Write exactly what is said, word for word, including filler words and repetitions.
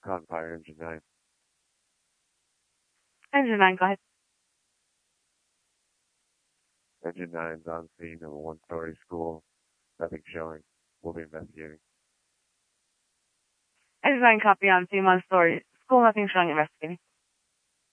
Con Fire Engine nine. Engine nine, go ahead. Engine nine's on scene of a one-story school. Nothing showing. We'll be investigating. Engine nine, copy on scene, one story. School, nothing showing, investigating.